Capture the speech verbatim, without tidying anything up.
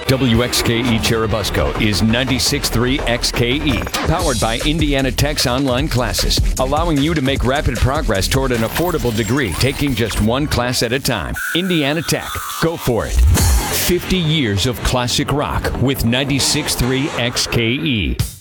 W X K E Churubusco is ninety-six point three X K E, powered by Indiana Tech's online classes, allowing you to make rapid progress toward an affordable degree, taking just one class at a time. Indiana Tech, go for it. fifty years of classic rock with ninety-six point three X K E.